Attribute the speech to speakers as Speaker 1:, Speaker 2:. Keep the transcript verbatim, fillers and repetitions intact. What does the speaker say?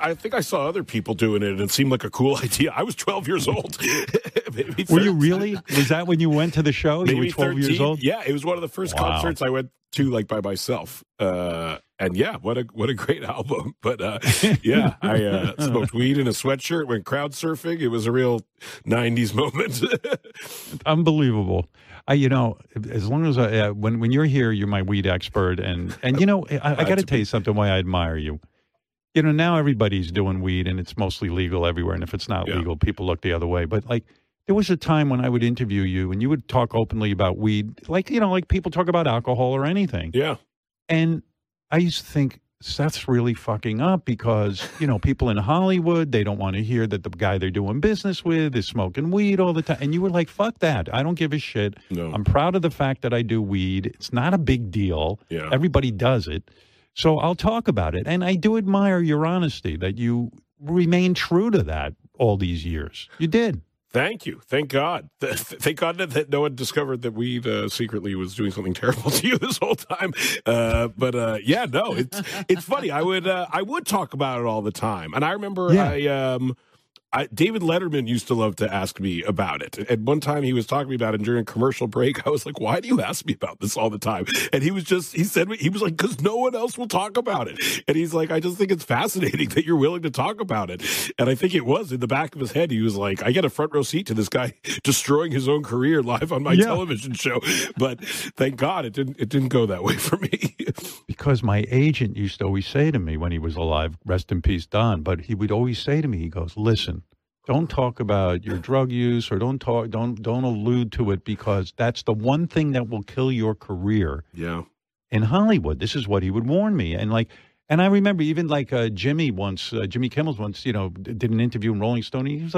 Speaker 1: I think I saw other people doing it, and it seemed like a cool idea. I was twelve years old.
Speaker 2: Were you really? Was that when you went to the show? You
Speaker 1: Maybe
Speaker 2: were twelve
Speaker 1: thirteen.
Speaker 2: years old?
Speaker 1: Yeah, it was one of the first
Speaker 2: Wow.
Speaker 1: concerts I went to, like, by myself. Uh, and yeah, what a what a great album. But uh, yeah, I uh, smoked weed in a sweatshirt, went crowd surfing. It was a real nineties moment.
Speaker 2: Unbelievable. I, you know, as long as I, uh, when when you're here, you're my weed expert, and and you know, I, I got to tell you something. Why I admire you. You know, now everybody's doing weed, and it's mostly legal everywhere. And if it's not
Speaker 1: Yeah.
Speaker 2: legal, people look the other way. But like, there was a time when I would interview you, and you would talk openly about weed, like you know, like people talk about alcohol or anything.
Speaker 1: Yeah.
Speaker 2: And I used to think, Seth's really fucking up because, you know, people in Hollywood, they don't want to hear that the guy they're doing business with is smoking weed all the time. And you were like, fuck that. I don't give a shit.
Speaker 1: No.
Speaker 2: I'm proud of the fact that I do weed. It's not a big deal.
Speaker 1: Yeah.
Speaker 2: Everybody does it. So I'll talk about it. And I do admire your honesty that you remain true to that all these years. You did.
Speaker 1: Thank you. Thank God. Th- Thank God that, that no one discovered that weed uh, secretly was doing something terrible to you this whole time. Uh, but uh, yeah, no, it's it's funny. I would uh, I would talk about it all the time, and I remember
Speaker 2: Yeah.
Speaker 1: I. Um, I, David Letterman used to love to ask me about it. And one time he was talking to me about it, and during a commercial break, I was like, why do you ask me about this all the time? And he was just, he said, he was like, because no one else will talk about it. And he's like, I just think it's fascinating that you're willing to talk about it. And I think it was in the back of his head. He was like, I get a front row seat to this guy destroying his own career live on my
Speaker 2: Yeah.
Speaker 1: television show. But thank God it didn't, it didn't go that way for me.
Speaker 2: Because my agent used to always say to me when he was alive, rest in peace, Don, but he would always say to me, he goes, listen, don't talk about your drug use or don't talk, don't, don't allude to it because that's the one thing that will kill your career
Speaker 1: Yeah.
Speaker 2: in Hollywood. This is what he would warn me. And like, and I remember even like uh, Jimmy once, uh, Jimmy Kimmel's once, you know, did an interview in Rolling Stone. He was like,